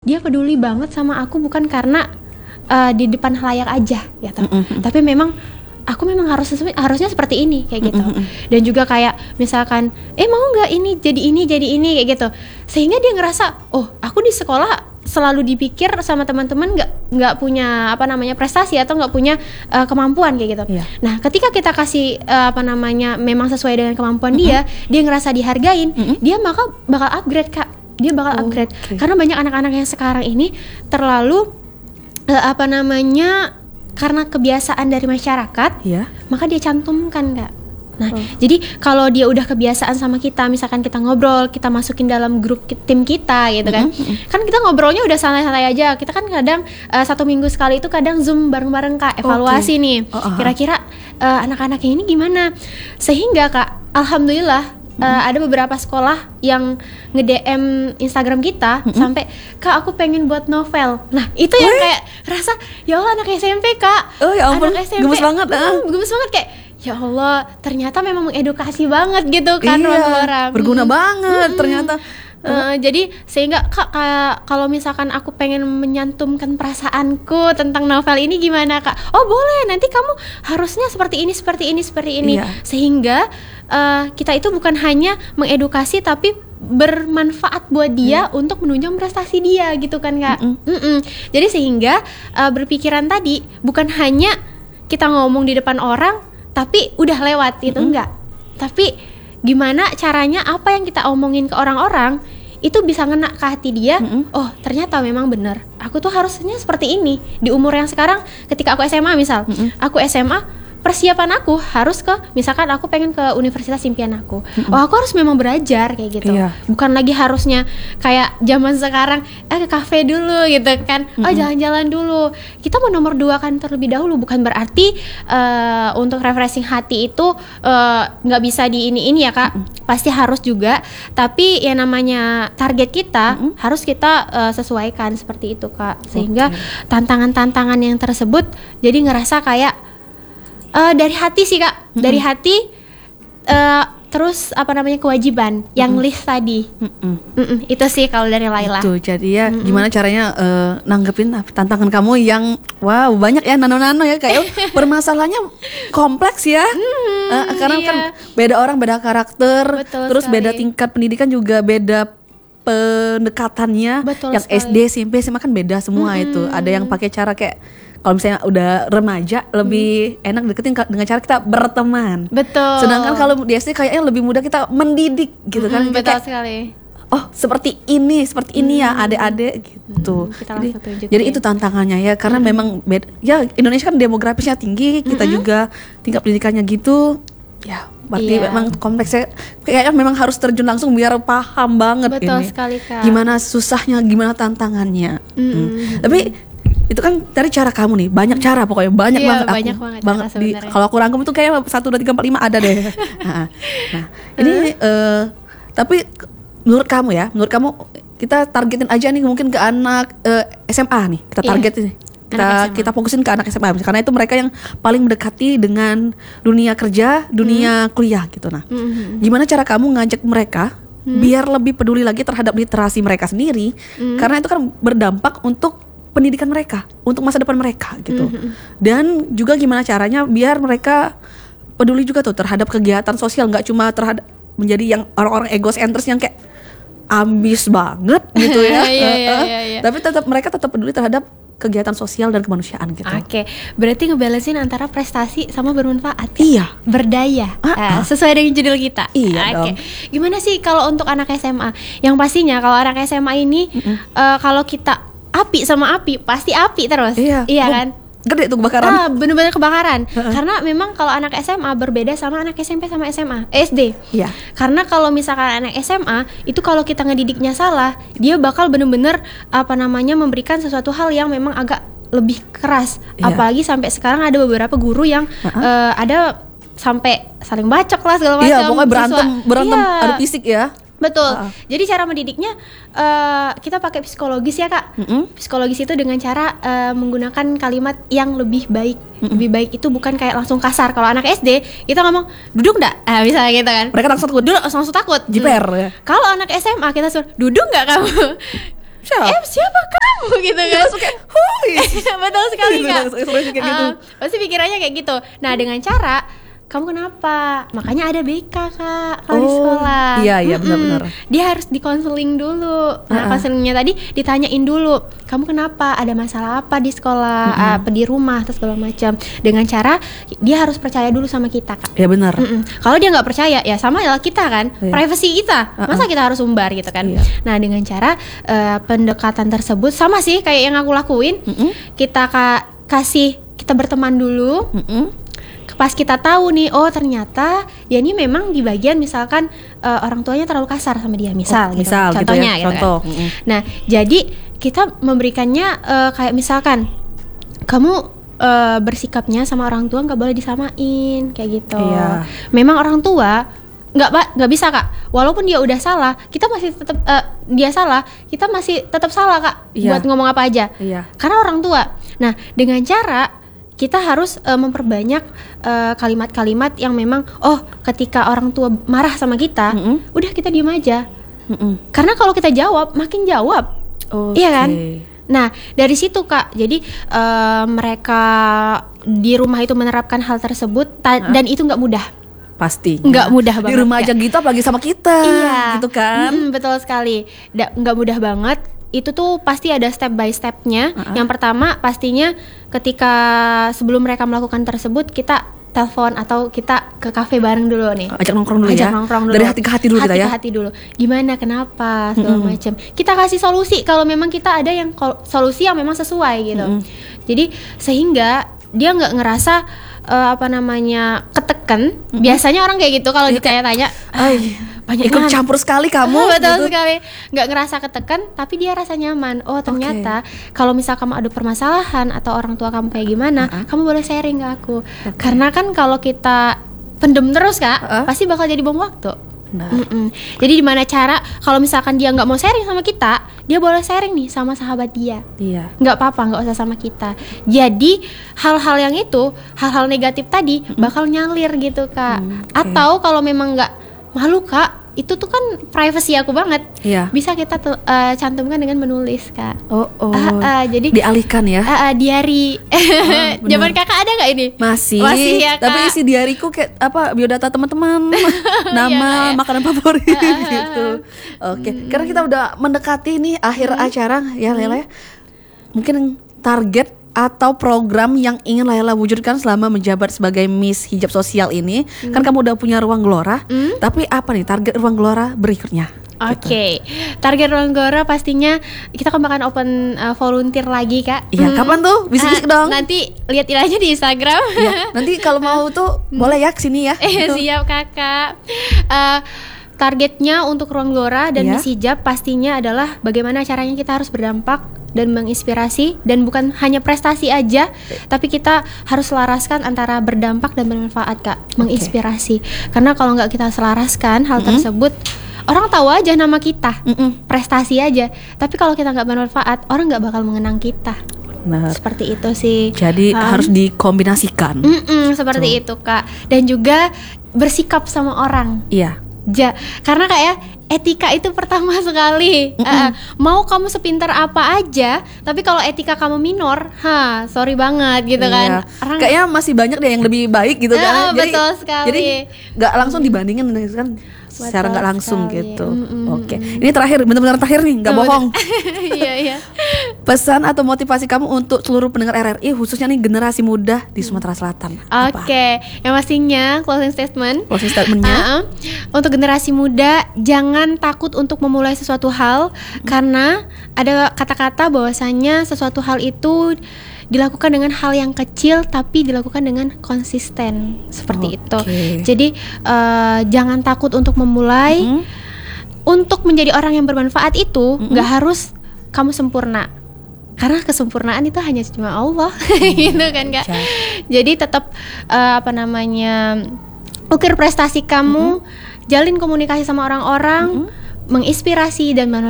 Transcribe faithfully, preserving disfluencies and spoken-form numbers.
dia peduli banget sama aku bukan karena uh, di depan halayak aja gitu. Mm-hmm. Tapi memang aku memang harus harusnya seperti ini kayak gitu. Mm-hmm. Dan juga kayak misalkan eh mau nggak ini jadi ini jadi ini kayak gitu. Sehingga dia ngerasa oh aku di sekolah selalu dipikir sama teman-teman nggak nggak punya apa namanya prestasi atau nggak punya uh, kemampuan kayak gitu. Yeah. Nah, ketika kita kasih uh, apa namanya memang sesuai dengan kemampuan mm-hmm. dia, dia ngerasa dihargain, mm-hmm. dia maka bakal upgrade Kak. Dia bakal oh, upgrade. Okay. Karena banyak anak-anak yang sekarang ini terlalu uh, apa namanya karena kebiasaan dari masyarakat, yeah. maka dia cantumkan Kak. Nah, oh. jadi kalau dia udah kebiasaan sama kita, misalkan kita ngobrol, kita masukin dalam grup tim kita gitu kan. Mm-hmm. Kan kita ngobrolnya udah santai-santai aja. Kita kan kadang uh, satu minggu sekali itu kadang Zoom bareng-bareng Kak, evaluasi okay. nih. Uh-huh. Kira-kira uh, anak-anaknya ini gimana? Sehingga Kak, alhamdulillah mm-hmm. uh, ada beberapa sekolah yang nge-D M Instagram kita mm-hmm. sampai Kak aku pengen buat novel. Nah, itu yang Weh? kayak rasa ya Allah anak S M P Kak. Oh ya ampun, anak S M P, gemes banget. Uh. Gemes banget kayak ya Allah, ternyata memang mengedukasi banget gitu kan iya, orang-orang. Berguna hmm. banget hmm. ternyata. Uh, jadi sehingga Kak kayak kalau misalkan aku pengen menyantumkan perasaanku tentang novel ini gimana Kak? Oh boleh, nanti kamu harusnya seperti ini, seperti ini, seperti ini. Iya. Sehingga uh, kita itu bukan hanya mengedukasi tapi bermanfaat buat dia hmm. untuk menunjang prestasi dia gitu kan Kak. Mm-mm. Mm-mm. Jadi sehingga uh, berpikiran tadi bukan hanya kita ngomong di depan orang tapi udah lewat itu mm-hmm. enggak. Tapi gimana caranya apa yang kita omongin ke orang-orang itu bisa ngena ke hati dia. Mm-hmm. Oh ternyata memang benar. Aku tuh harusnya seperti ini di umur yang sekarang. Ketika aku S M A misal, mm-hmm. aku S M A persiapan aku harus ke misalkan aku pengen ke universitas impian aku. Mm-hmm. Oh aku harus memang belajar kayak gitu. Yeah. Bukan lagi harusnya kayak zaman sekarang eh ke kafe dulu gitu kan. Mm-hmm. Oh jalan-jalan dulu. Kita mau nomor dua kan terlebih dahulu. Bukan berarti uh, untuk refreshing hati itu nggak uh, bisa di ini ini ya Kak. Mm-hmm. Pasti harus juga. Tapi ya namanya target kita mm-hmm. harus kita uh, sesuaikan seperti itu Kak. Sehingga okay. tantangan-tantangan yang tersebut jadi ngerasa kayak Uh, dari hati sih Kak, mm-hmm. dari hati uh, terus apa namanya kewajiban mm-hmm. yang list tadi, mm-hmm. Mm-hmm. itu sih kalau dari Laila. Itu jadi ya mm-hmm. gimana caranya uh, nanggepin tantangan kamu yang wow banyak ya nano-nano ya kayak permasalahannya kompleks ya, mm-hmm, uh, karena iya. kan beda orang beda karakter, betul terus sekali. Beda tingkat pendidikan juga beda pendekatannya, betul yang sekali. S D, S M P, S M A kan beda semua mm-hmm. itu. Ada yang pakai cara kayak kalau misalnya udah remaja lebih hmm. enak deketin dengan cara kita berteman. Betul. Sedangkan kalau di S D kayaknya lebih mudah kita mendidik gitu hmm, kan. Betul kayak, sekali. Oh seperti ini, seperti hmm. ini ya adik-adik gitu. Hmm, jadi, jadi itu tantangannya ya karena hmm. memang bed, ya Indonesia kan demografisnya tinggi, kita hmm. juga tingkat pendidikannya gitu. Ya berarti iya. memang kompleksnya kayaknya memang harus terjun langsung biar paham banget. Betul ini. Sekali Kak. Gimana susahnya, gimana tantangannya. Hmm. Hmm. Tapi itu kan dari cara kamu nih, banyak cara pokoknya banyak iya, banget aku. Banyak banget, banget di, kalau aku rangkum tuh kayak satu dua tiga empat lima ada deh. nah, nah ini uh, tapi menurut kamu ya, menurut kamu kita targetin aja nih mungkin ke anak uh, S M A nih, kita targetin. Iya. Kita kita fokusin ke anak S M A karena itu mereka yang paling mendekati dengan dunia kerja, dunia hmm. kuliah gitu. Nah, hmm. gimana cara kamu ngajak mereka hmm. biar lebih peduli lagi terhadap literasi mereka sendiri? Hmm. Karena itu kan berdampak untuk pendidikan mereka, untuk masa depan mereka gitu. Mm-hmm. Dan juga gimana caranya biar mereka peduli juga tuh terhadap kegiatan sosial, nggak cuma terhadap menjadi yang orang-orang egosentris yang kayak ambis banget gitu ya. yeah, yeah, yeah, yeah. Tapi tetap mereka tetap peduli terhadap kegiatan sosial dan kemanusiaan gitu. Oke, okay. Berarti ngebalancing antara prestasi sama bermanfaat. Iya. Berdaya. Uh, uh. Sesuai dengan judul kita. Iya Oke. okay. Gimana sih kalau untuk anak S M A? Yang pastinya kalau anak S M A ini, mm-hmm. uh, kalau kita api sama api pasti api terus. Iya, iya oh, kan? Gede tuh kebakaran. Ah, bener-bener kebakaran. Uh-uh. Karena memang kalau anak S M A berbeda sama anak S M P sama S M A, S D. Iya. Karena kalau misalkan anak S M A itu kalau kita ngedidiknya salah, dia bakal bener-bener apa namanya memberikan sesuatu hal yang memang agak lebih keras. Iya. Apalagi sampai sekarang ada beberapa guru yang uh-uh. uh, ada sampai saling bacok lah segala macam. Iya, pokoknya berantem, siswa. berantem iya. adu fisik ya. Betul. Uh-uh. Jadi cara mendidiknya uh, kita pakai psikologis ya Kak. Mm-hmm. Psikologis itu dengan cara uh, menggunakan kalimat yang lebih baik. Mm-hmm. Lebih baik itu bukan kayak langsung kasar. Kalau anak S D kita ngomong duduk nggak? Ah, misalnya gitu kan. Mereka langsung takut. Duduk langsung takut. Jiper. Hmm. Ya. Kalau anak S M A kita suruh duduk nggak kamu? Siapa? Eh siapa Kak? gitu kan. Langsung kayak hui. Betul sekali Kak. Kayak gitu. Uh, pasti pikirannya kayak gitu. Nah dengan cara kamu kenapa? Makanya ada B K Kak kalau oh, di sekolah. Iya iya benar-benar. Dia harus dikonseling dulu. Nah uh-uh. konselingnya tadi ditanyain dulu, kamu kenapa? Ada masalah apa di sekolah? Uh-uh. Apa di rumah atau segala macam. Dengan cara dia harus percaya dulu sama kita Kak. Iya benar. Kalau dia nggak percaya ya sama lah kita kan, yeah. privacy kita. Uh-uh. Masa kita harus umbar gitu kan? Yeah. Nah dengan cara uh, pendekatan tersebut sama sih kayak yang aku lakuin. Uh-uh. Kita ka- kasih kita berteman dulu. Uh-uh. Pas kita tahu nih, oh ternyata dia ini memang di bagian misalkan uh, orang tuanya terlalu kasar sama dia, misal, oh, gitu. misal Contohnya, gitu ya, gitu contoh. Kan. Mm-hmm. Nah, jadi kita memberikannya uh, kayak misalkan kamu uh, bersikapnya sama orang tua nggak boleh disamain, kayak gitu. Iya. Memang orang tua nggak nggak bisa Kak, walaupun dia udah salah, kita masih tetap uh, dia salah, kita masih tetap salah Kak, iya. buat ngomong apa aja, iya. karena orang tua. Nah, dengan cara kita harus uh, memperbanyak uh, kalimat-kalimat yang memang oh ketika orang tua marah sama kita, mm-hmm. udah kita diem aja. Mm-mm. Karena kalau kita jawab makin jawab, okay. Iya kan? Nah dari situ Kak, jadi uh, mereka di rumah itu menerapkan hal tersebut ta- huh? dan itu nggak mudah. Pasti nggak mudah banget di rumah aja gitu, apalagi sama kita, iya. gitu kan? Mm-mm, betul sekali, da- nggak mudah banget. Itu tuh pasti ada step by stepnya. Uh-huh. Yang pertama pastinya ketika sebelum mereka melakukan tersebut kita telepon atau kita ke kafe bareng dulu nih. Ajak nongkrong dulu Ajak ya. Nongkrong dulu. Dari hati ke hati dulu hati kita ya. Hati ke hati dulu. Gimana, kenapa, segala mm-hmm. macam. Kita kasih solusi kalau memang kita ada yang kol- solusi yang memang sesuai gitu. Mm-hmm. Jadi sehingga dia nggak ngerasa uh, apa namanya ketekan. Mm-hmm. Biasanya orang kayak gitu kalau ditanya-tanya. Banyak ikut campur sekali kamu. Betul gitu. Sekali. Nggak ngerasa ketekan, tapi dia rasa nyaman. Oh ternyata okay. kalau misal kamu ada permasalahan atau orang tua kamu kayak gimana, uh-huh. kamu boleh sharing ke aku. Okay. Karena kan kalau kita pendem terus Kak, uh-huh. pasti bakal jadi bom waktu. Nah. Jadi gimana cara kalau misalkan dia nggak mau sharing sama kita, dia boleh sharing nih sama sahabat dia. Iya. Nggak apa-apa, nggak usah sama kita. Jadi hal-hal yang itu, hal-hal negatif tadi mm-hmm. bakal nyalir gitu Kak. Mm, okay. Atau kalau memang nggak malu Kak, itu tuh kan privacy aku banget. Iya. Bisa kita tuh, uh, cantumkan dengan menulis Kak. Oh, oh. Uh, uh, jadi dialihkan ya. Uh, uh, diary. Oh, zaman Kakak ada nggak ini? Masih. Masih ya Kak. Tapi isi diariku kayak apa? Biodata teman-teman, nama, ya, makanan favorit uh, uh, gitu. Oke. Okay. Hmm. Karena kita udah mendekati nih akhir hmm. acara ya Lela ya. Mungkin target atau program yang ingin Layla wujudkan selama menjabat sebagai Miss Hijab Sosial ini, hmm. kan kamu udah punya Ruang Gelora, hmm? tapi apa nih target Ruang Gelora berikutnya? Oke, okay. gitu. Target Ruang Gelora pastinya kita kan bakal open uh, volunteer lagi Kak. Iya, hmm. kapan tuh? Bisik-bisik uh, dong. Nanti lihat aja di Instagram. Ya, nanti kalau mau tuh boleh ya kesini ya. Eh siap Kakak. Uh, Targetnya untuk Ruang Gelora dan yeah. Miss Hijab pastinya adalah bagaimana caranya kita harus berdampak dan menginspirasi, dan bukan hanya prestasi aja, tapi kita harus selaraskan antara berdampak dan bermanfaat Kak, menginspirasi. Okay. Karena kalau nggak kita selaraskan hal mm-hmm. tersebut, orang tahu aja nama kita, mm-mm. prestasi aja, tapi kalau kita nggak bermanfaat, orang nggak bakal mengenang kita. Benar. Seperti itu sih. Jadi um, harus dikombinasikan. Seperti so. itu Kak, dan juga bersikap sama orang. Iya. Ja, karena kayak etika itu pertama sekali. Uh, mau kamu sepintar apa aja, tapi kalau etika kamu minor, ha, sorry banget gitu kan. Iya. Orang kayaknya masih banyak deh yang lebih baik gitu uh, kan. Jadi, betul sekali. Jadi nggak langsung dibandingin kan, secara nggak langsung sekali. Gitu. Mm-mm. Oke, ini terakhir, benar-benar terakhir nih, nggak bohong. Iya iya. Pesan atau motivasi kamu untuk seluruh pendengar R R I, khususnya nih generasi muda di Sumatera Selatan. Oke, okay. yang pastinya closing statement. Closing statementnya. Uh-uh. Untuk generasi muda, jangan takut untuk memulai sesuatu hal, hmm. karena ada kata-kata bahwasanya sesuatu hal itu dilakukan dengan hal yang kecil tapi dilakukan dengan konsisten, seperti okay. itu. Jadi uh, jangan takut untuk memulai. Hmm. Untuk menjadi orang yang bermanfaat itu nggak mm-hmm. harus kamu sempurna, karena kesempurnaan itu hanya cuma Allah, mm-hmm. gitu kan Kak. Jadi tetap uh, apa namanya, ukir prestasi kamu, mm-hmm. jalin komunikasi sama orang-orang, mm-hmm. menginspirasi dan